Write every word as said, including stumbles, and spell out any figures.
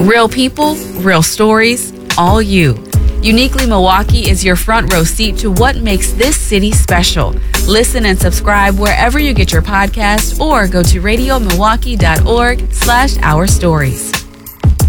Real people, real stories, all you. Uniquely Milwaukee is your front row seat to what makes this city special. Listen and subscribe wherever you get your podcasts or go to radio milwaukee dot org slash our stories.